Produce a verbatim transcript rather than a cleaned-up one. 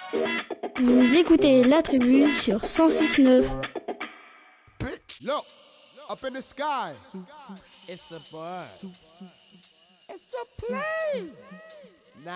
Vous écoutez La Tribu sur cent six neuf. Look, up in the sky. It's a bird. It's a plane.